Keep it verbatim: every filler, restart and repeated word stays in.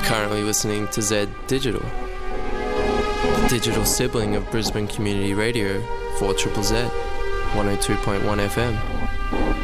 currently listening to Z Digital, the digital sibling of Brisbane Community Radio, four Z Z Z, one oh two point one F M.